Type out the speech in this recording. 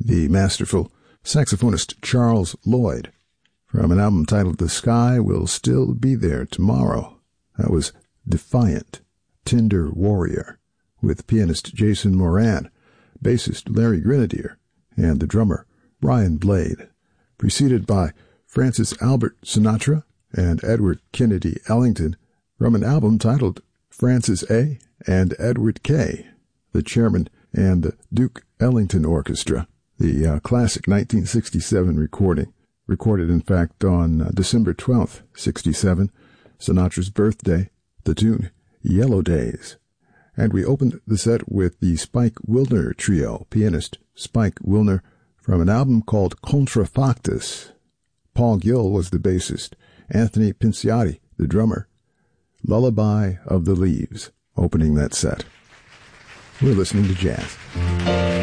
the masterful saxophonist Charles Lloyd, from an album titled The Sky Will Still Be There Tomorrow. That was Defiant, Tender Warrior, with pianist Jason Moran, bassist Larry Grenadier, and the drummer Ryan Blade, preceded by Francis Albert Sinatra and Edward Kennedy Ellington from an album titled Francis A. and Edward K., the chairman and the Duke Ellington Orchestra, the classic 1967 recording, recorded in fact on December 12th, 67, Sinatra's birthday, the tune Yellow Days. And we opened the set with the Spike Wilner Trio, pianist Spike Wilner, from an album called Contrafactus. Paul Gill was the bassist, Anthony Pinciati the drummer. Lullaby of the Leaves, opening that set. We're listening to jazz.